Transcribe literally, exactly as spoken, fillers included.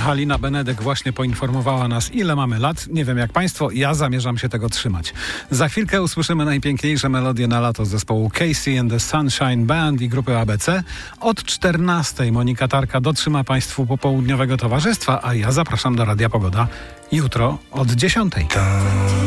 Halina Benedek właśnie poinformowała nas, ile mamy lat. Nie wiem jak państwo, ja zamierzam się tego trzymać. Za chwilkę usłyszymy najpiękniejsze melodie na lato z zespołu Casey and the Sunshine Band i grupy A B C. Od czternastej Monika Tarka dotrzyma państwu popołudniowego towarzystwa, a ja zapraszam do Radia Pogoda jutro od dziesiątej.